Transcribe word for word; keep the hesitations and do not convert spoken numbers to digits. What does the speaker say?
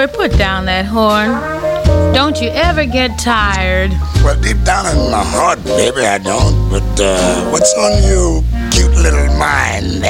Louie, put down that horn. Don't you ever get tired. Well, deep down in my heart, baby, I don't. But uh, what's on your cute little mind there?